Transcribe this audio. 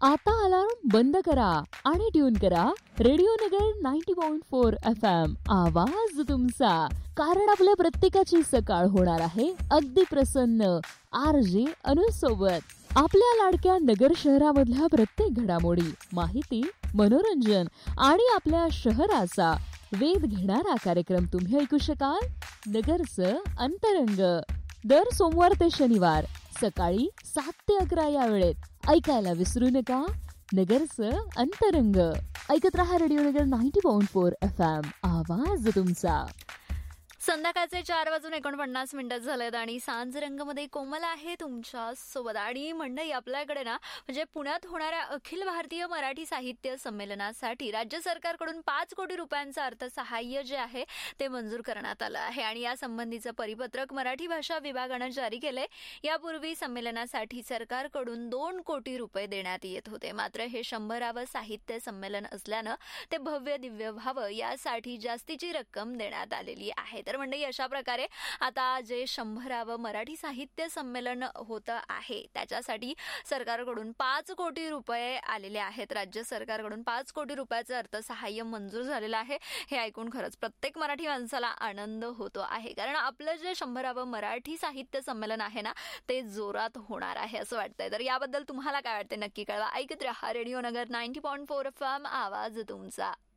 आता अलार्म बंद करा आणि ट्यून करा रेडिओ नगर 90.4 FM. आवाज तुमचा, कारण आपल्या प्रत्येकाची सकाळ होणार आहे अगदी प्रसन्न RJ अनु सोबत. आपल्या लाडक्या नगर शहरामधल्या प्रत्येक घडामोडी, माहिती, मनोरंजन आणि आपल्या शहराचा वेध घेणारा कार्यक्रम तुम्ही ऐकू शकाल. नगरचं अंतरंग दर सोमवार ते शनिवार सकाळी 7 ते 11 या वेळेत ऐकायला विसरू नका. नगरचं अंतरंग ऐकत रहा रेडिओ नगर 90.4 FM. आवाज तुमचा. संध्याकाळचे 4:49 झालेत आणि सांज रंगमध्ये कोमल आहे तुमच्या सोबत. आणि मंडळी, आपल्याकडे ना म्हणजे पुण्यात होणाऱ्या अखिल भारतीय मराठी साहित्य संमेलनासाठी राज्य सरकारकडून 5 कोटी रुपयांचं अर्थसहाय्य जे आहे ते मंजूर करण्यात आलं आहे आणि या संबंधीचं परिपत्रक मराठी भाषा विभागानं जारी केलंय. यापूर्वी संमेलनासाठी सरकारकडून 2 कोटी रुपये देण्यात येत होते. मात्र हे 100वे साहित्य संमेलन असल्यानं ते भव्य दिव्य व्हावं यासाठी जास्तीची रक्कम देण्यात आलेली आहे. तर म्हणजे अशा प्रकारे आता जे 100वे मराठी साहित्य संमेलन होतं आहे त्याच्यासाठी सरकारकडून 5 कोटी रुपये आलेले आहेत. राज्य सरकारकडून 5 कोटी रुपयाचं अर्थसहाय्य मंजूर झालेलं आहे. हे ऐकून खरंच प्रत्येक मराठी माणसाला आनंद होतो आहे, कारण आपलं जे 100वे मराठी साहित्य संमेलन आहे ना ते जोरात होणार आहे असं वाटतंय. तर याबद्दल तुम्हाला काय वाटतंय नक्की कळवा. ऐकत रहा रेडिओ नगर 90.4 FM. आवाज तुमचा.